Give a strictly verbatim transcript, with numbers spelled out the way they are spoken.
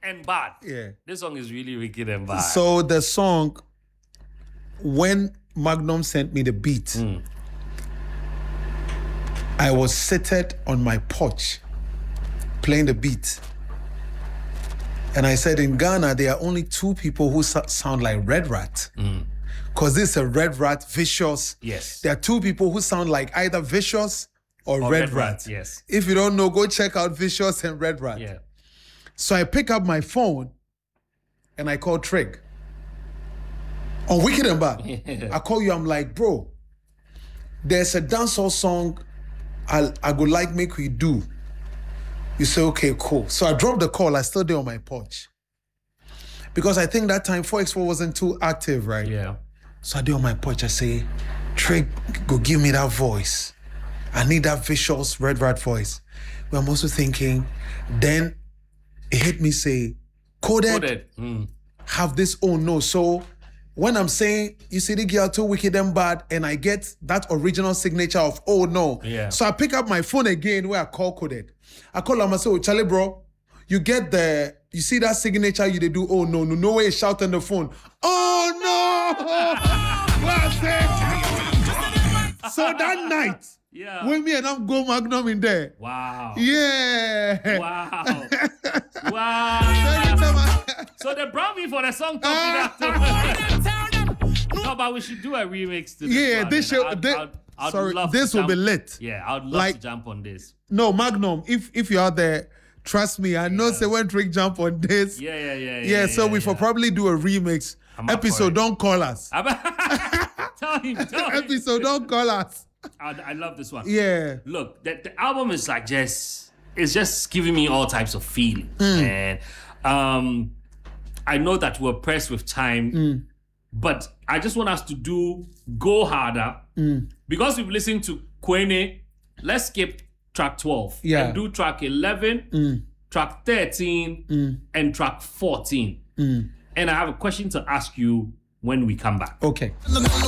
and bad. Yeah. This song is really wicked and bad. So the song, when Magnum sent me the beat, mm. I was seated on my porch playing the beat. And I said, in Ghana, there are only two people who so- sound like Red Rat. Because mm. this is a Red Rat, Vicious. Yes. There are two people who sound like either Vicious or, or Red, Red Rat. Rat. Yes. If you don't know, go check out Vicious and Red Rat. Yeah. So I pick up my phone and I call Trig. On Wicked and Bad. Yeah. I call you, I'm like, bro, there's a dancehall song I, I would like make we do. You say, okay, cool. So I dropped the call. I still there on my porch. Because I think that time four X four wasn't too active, right? Yeah. So I did on my porch. I say, Trig, go give me that voice. I need that Vicious Red Rat voice. But I'm also thinking, then it hit me say, Coded, Coded. Mm. have this, oh no. So when I'm saying, you see the girl too wicked and bad, and I get that original signature of, oh no. Yeah. So I pick up my phone again where I call Coded. I call him and say, oh, Charlie, bro, you get the, you see that signature you they do, oh no, no, no way you shout on the phone. Oh no! So that night, yeah. with me and I'm go Magnum in there. Wow. Yeah. Wow. Wow. So they brought me for the song top uh, No, but we should do a remix to this Yeah, one, this should, I'd, this, I'd, I'd sorry, love this to will jump, be lit. Yeah, I'd love like, to jump on this. No, Magnum, if if you're out there, trust me, I know yeah. say when Trig jump on this. Yeah, yeah, yeah. Yeah, yeah, so yeah, we yeah. will probably do a remix I'm up for episode. it. Don't call us. tell him, tell him. Episode, don't call us. I, I love this one. Yeah. Look, the, the album is like just, it's just giving me all types of feelings. Mm. And um, I know that we're pressed with time, mm. but I just want us to do Go Harder. Mm. Because we've listened to Kwene, let's skip track twelve yeah. and do track eleven, mm. track thirteen, mm. and track fourteen. Mm. And I have a question to ask you when we come back. Okay.